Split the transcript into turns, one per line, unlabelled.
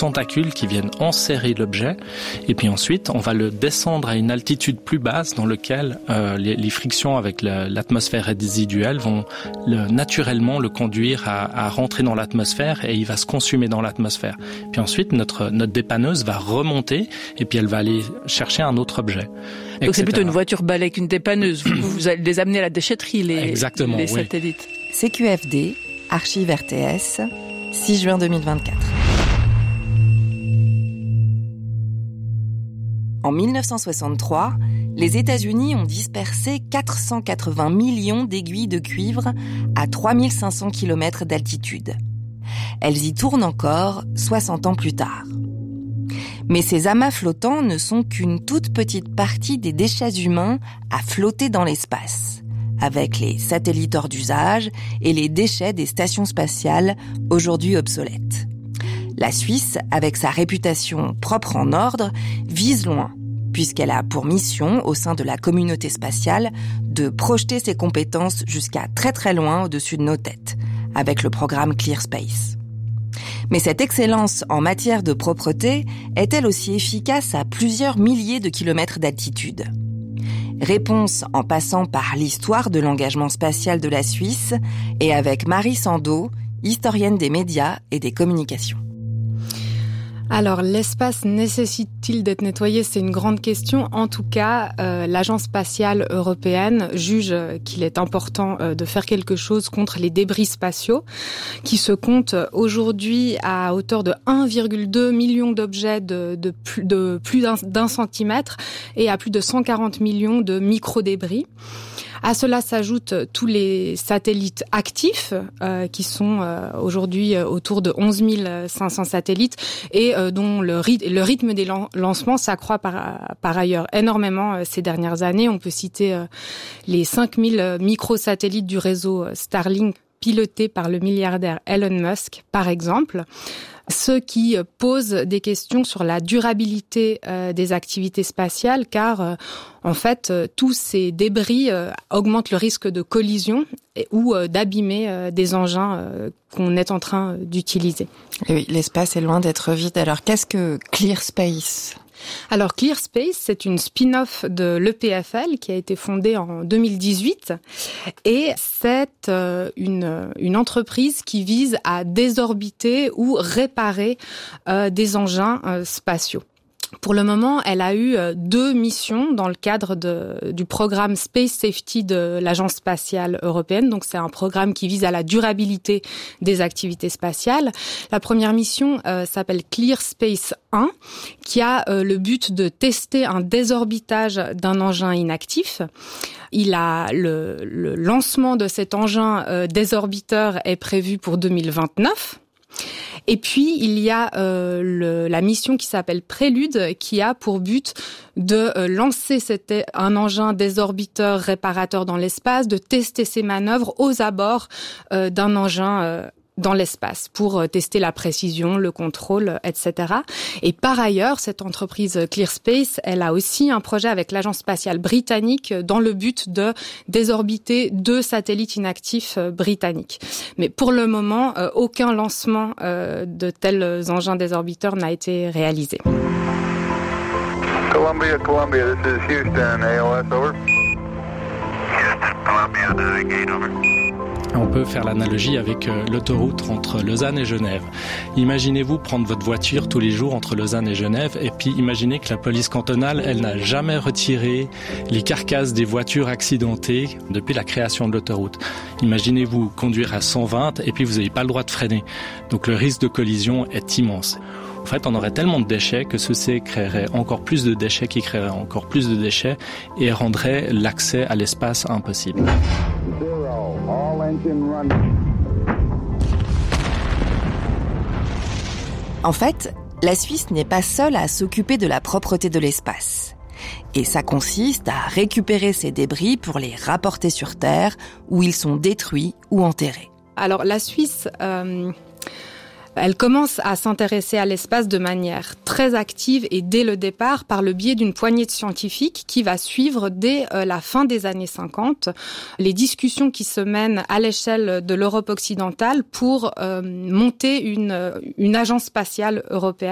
tentacules qui viennent enserrer l'objet. Et puis ensuite, on va le descendre à une altitude plus basse dans laquelle les frictions avec l'atmosphère résiduelle vont naturellement le conduire à rentrer dans l'atmosphère et il va se consumer dans l'atmosphère. Puis ensuite, notre dépanneuse va remonter et puis elle va aller chercher un autre objet.
Donc c'est plutôt une voiture balai qu'une dépanneuse. Vous allez les amener à la déchetterie, les satellites.
CQFD, archive RTS, 6 juin 2024. En 1963, les États-Unis ont dispersé 480 millions d'aiguilles de cuivre à 3500 km d'altitude. Elles y tournent encore 60 ans plus tard. Mais ces amas flottants ne sont qu'une toute petite partie des déchets humains à flotter dans l'espace, avec les satellites hors d'usage et les déchets des stations spatiales aujourd'hui obsolètes. La Suisse, avec sa réputation propre en ordre, vise loin, puisqu'elle a pour mission, au sein de la communauté spatiale, de projeter ses compétences jusqu'à très très loin au-dessus de nos têtes, avec le programme Clear Space. Mais cette excellence en matière de propreté est-elle aussi efficace à plusieurs milliers de kilomètres d'altitude ? Réponse en passant par l'histoire de l'engagement spatial de la Suisse et avec Marie Sando, historienne des médias et des communications.
Alors, l'espace nécessite-t-il d'être nettoyé ? C'est une grande question. En tout cas, l'Agence spatiale européenne juge qu'il est important de faire quelque chose contre les débris spatiaux, qui se comptent aujourd'hui à hauteur de 1,2 million d'objets de plus d'un centimètre et à plus de 140 millions de micro-débris. À cela s'ajoutent tous les satellites actifs, qui sont aujourd'hui autour de 11 500 satellites et dont le rythme des lancements s'accroît par ailleurs énormément ces dernières années. On peut citer les 5000 microsatellites du réseau Starlink pilotés par le milliardaire Elon Musk, par exemple. Ce qui pose des questions sur la durabilité des activités spatiales, car en fait, tous ces débris augmentent le risque de collision ou d'abîmer des engins qu'on est en train d'utiliser.
Et oui, l'espace est loin d'être vide. Alors, qu'est-ce que Clear Space ?
Alors, Clear Space, c'est une spin-off de l'EPFL qui a été fondée en 2018 et c'est une entreprise qui vise à désorbiter ou réparer des engins spatiaux. Pour le moment, elle a eu 2 missions dans le cadre du programme Space Safety de l'Agence spatiale européenne. Donc, c'est un programme qui vise à la durabilité des activités spatiales. La première mission s'appelle Clear Space 1, qui a le but de tester un désorbitage d'un engin inactif. Le lancement de cet engin désorbiteur est prévu pour 2029. Et puis, il y a la mission qui s'appelle Prélude, qui a pour but de lancer un engin désorbiteur réparateur dans l'espace, de tester ses manœuvres aux abords d'un engin dans l'espace pour tester la précision, le contrôle, etc. Et par ailleurs, cette entreprise Clear Space, elle a aussi un projet avec l'Agence spatiale britannique dans le but de désorbiter 2 satellites inactifs britanniques. Mais pour le moment, aucun lancement de tels engins désorbiteurs n'a été réalisé.
Columbia, this is Houston, AOS, over. Houston, Columbia, navigate, over.
On peut faire l'analogie avec l'autoroute entre Lausanne et Genève. Imaginez-vous prendre votre voiture tous les jours entre Lausanne et Genève et puis imaginez que la police cantonale, elle n'a jamais retiré les carcasses des voitures accidentées depuis la création de l'autoroute. Imaginez-vous conduire à 120 et puis vous n'avez pas le droit de freiner. Donc le risque de collision est immense. En fait, on aurait tellement de déchets que ceci créerait encore plus de déchets qui créeraient encore plus de déchets et rendrait l'accès à l'espace impossible.
En fait, la Suisse n'est pas seule à s'occuper de la propreté de l'espace. Et ça consiste à récupérer ces débris pour les rapporter sur Terre, où ils sont détruits ou enterrés.
Alors la Suisse, elle commence à s'intéresser à l'espace de manière très active et dès le départ par le biais d'une poignée de scientifiques qui va suivre dès la fin des années 50 les discussions qui se mènent à l'échelle de l'Europe occidentale pour monter une agence spatiale européenne.